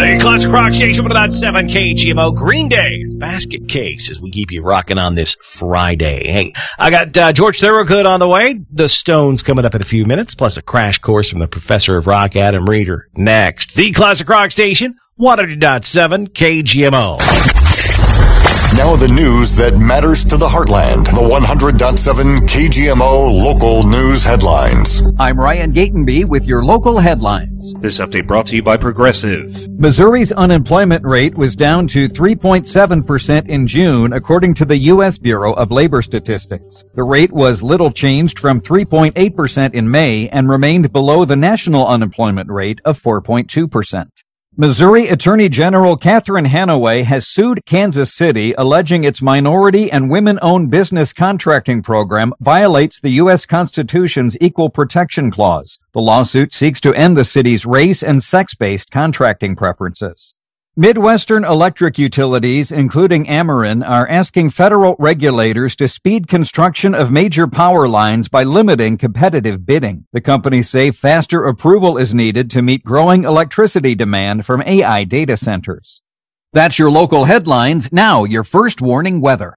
The Classic Rock Station 107 KGMO. Green Day. It's Basket Case as we keep you rocking on this Friday. Hey, I got George Thorogood on the way. The Stones coming up in a few minutes, plus a crash course from the professor of rock, Adam Reeder, next. The Classic Rock Station 100.7 KGMO. Now the news that matters to the heartland. The 100.7 KGMO local news headlines. I'm Ryan Gatenby with your local headlines. This update brought to you by Progressive. Missouri's unemployment rate was down to 3.7% in June, according to the U.S. Bureau of Labor Statistics. The rate was little changed from 3.8% in May and remained below the national unemployment rate of 4.2%. Missouri Attorney General Catherine Hanaway has sued Kansas City, alleging its minority and women-owned business contracting program violates the U.S. Constitution's Equal Protection Clause. The lawsuit seeks to end the city's race and sex-based contracting preferences. Midwestern electric utilities, including Ameren, are asking federal regulators to speed construction of major power lines by limiting competitive bidding. The companies say faster approval is needed to meet growing electricity demand from AI data centers. That's your local headlines. Now, your first warning weather.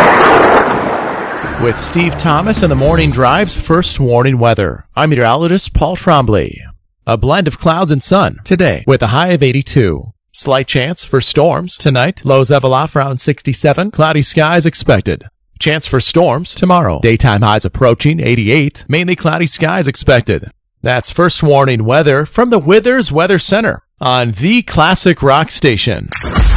With Steve Thomas and the Morning Drive's first warning weather, I'm meteorologist Paul Trombley. A blend of clouds and sun today with a high of 82. Slight chance for storms tonight. Lows level off around 67. Cloudy skies expected. Chance for storms tomorrow. Daytime highs approaching 88. Mainly cloudy skies expected. That's first warning weather from the Withers Weather Center on the Classic Rock Station.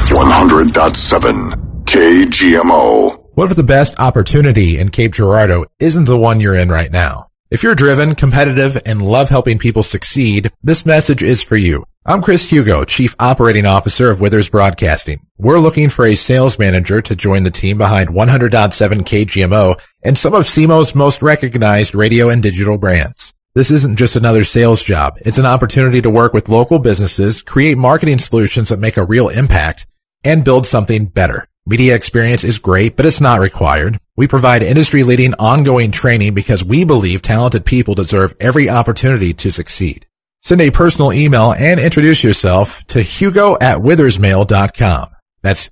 100.7 KGMO. What if the best opportunity in Cape Girardeau isn't the one you're in right now? If you're driven, competitive, and love helping people succeed, this message is for you. I'm Chris Hugo, Chief Operating Officer of Withers Broadcasting. We're looking for a sales manager to join the team behind 100.7 KGMO and some of SEMO's most recognized radio and digital brands. This isn't just another sales job. It's an opportunity to work with local businesses, create marketing solutions that make a real impact, and build something better. Media experience is great, but it's not required. We provide industry-leading ongoing training because we believe talented people deserve every opportunity to succeed. Send a personal email and introduce yourself to hugo@withersmail.com. That's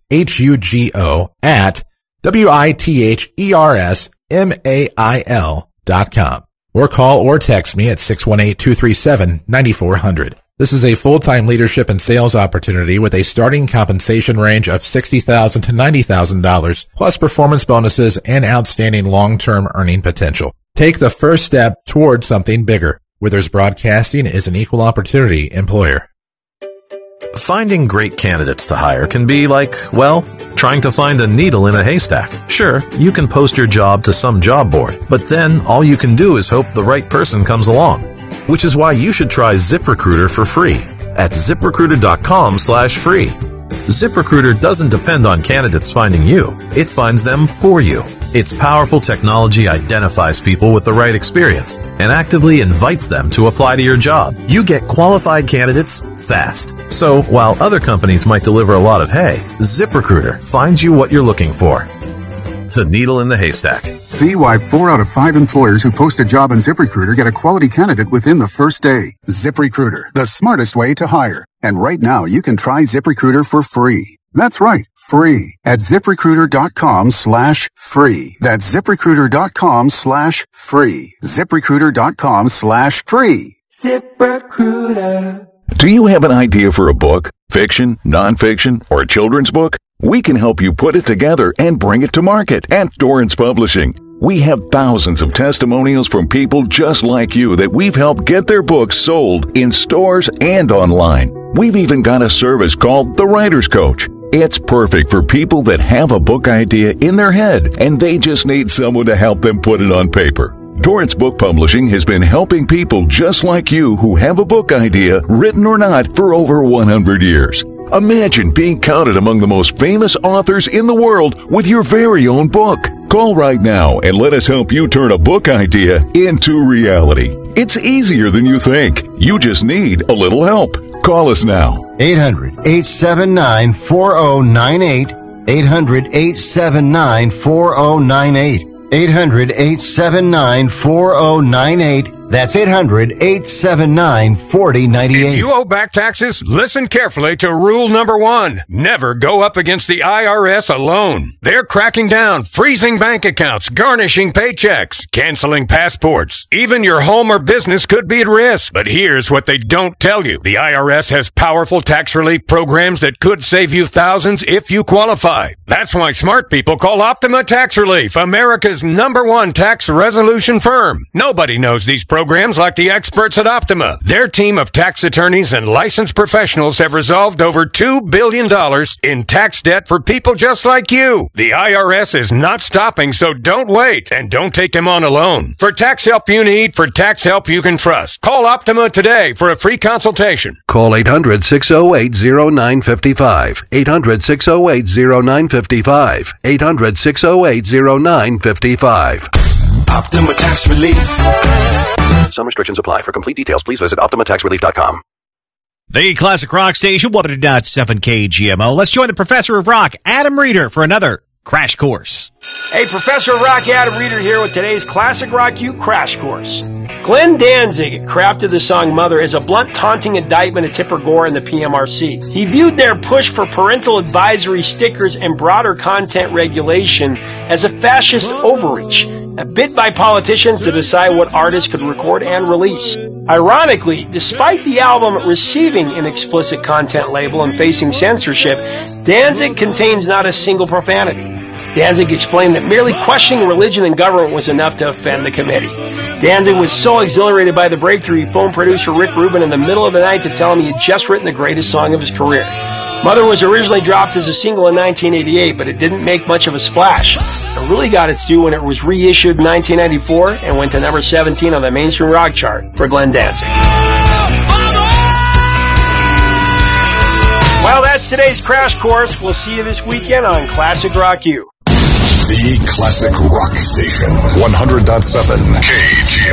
HUGO@WITHERSMAIL.com. Or call or text me at 618-237-9400. This is a full-time leadership and sales opportunity with a starting compensation range of $60,000 to $90,000, plus performance bonuses and outstanding long-term earning potential. Take the first step towards something bigger. Withers Broadcasting is an equal opportunity employer. Finding great candidates to hire can be like, well, trying to find a needle in a haystack. Sure, you can post your job to some job board, but then all you can do is hope the right person comes along. Which is why you should try ZipRecruiter for free at ZipRecruiter.com/free. ZipRecruiter doesn't depend on candidates finding you. It finds them for you. Its powerful technology identifies people with the right experience and actively invites them to apply to your job. You get qualified candidates fast. So while other companies might deliver a lot of hay, ZipRecruiter finds you what you're looking for. The needle in the haystack. See why 4 out of 5 employers who post a job on ZipRecruiter get a quality candidate within the first day. ZipRecruiter, the smartest way to hire. And right now you can try ZipRecruiter for free. That's right, free at ZipRecruiter.com/free. That's ZipRecruiter.com/free. ZipRecruiter.com/free. ZipRecruiter. Do you have an idea for a book? Fiction, nonfiction, or a children's book? We can help you put it together and bring it to market at Dorrance Publishing. We have thousands of testimonials from people just like you that we've helped get their books sold in stores and online. We've even got a service called The Writer's Coach. It's perfect for people that have a book idea in their head and they just need someone to help them put it on paper. Dorrance Book Publishing has been helping people just like you who have a book idea, written or not, for over 100 years. Imagine being counted among the most famous authors in the world with your very own book. Call right now and let us help you turn a book idea into reality. It's easier than you think. You just need a little help. Call us now. 800-879-4098. 800-879-4098. 800-879-4098. That's 800-879-4098. If you owe back taxes, listen carefully to rule number 1. Never go up against the IRS alone. They're cracking down, freezing bank accounts, garnishing paychecks, canceling passports. Even your home or business could be at risk. But here's what they don't tell you. The IRS has powerful tax relief programs that could save you thousands if you qualify. That's why smart people call Optima Tax Relief, America's #1 tax resolution firm. Nobody knows these programs like the experts at Optima. Their team of tax attorneys and licensed professionals have resolved over $2 billion in tax debt for people just like you. The IRS is not stopping, so don't wait and don't take them on alone. For tax help you need, for tax help you can trust, call Optima today for a free consultation. Call 800-608-0955. 800-608-0955. 800-608-0955. Optima Tax Relief. Some restrictions apply. For complete details, please visit OptimaTaxRelief.com. The Classic Rock Station, 100.7 KGMO. Let's join the Professor of Rock, Adam Reeder, for another Crash Course. Hey, Professor of Rock, Adam Reeder here with today's Classic Rock U Crash Course. Glenn Danzig crafted the song Mother as a blunt, taunting indictment of Tipper Gore and the PMRC. He viewed their push for parental advisory stickers and broader content regulation as a fascist overreach, a bid by politicians to decide what artists could record and release. Ironically, despite the album receiving an explicit content label and facing censorship, Danzig contains not a single profanity. Danzig explained that merely questioning religion and government was enough to offend the committee. Danzig was so exhilarated by the breakthrough, he phoned producer Rick Rubin in the middle of the night to tell him he had just written the greatest song of his career. Mother was originally dropped as a single in 1988, but it didn't make much of a splash. It really got its due when it was reissued in 1994 and went to number 17 on the mainstream rock chart for Glenn Danzig. Well, that's today's Crash Course. We'll see you this weekend on Classic Rock U. The Classic Rock Station, 100.7 KGMO.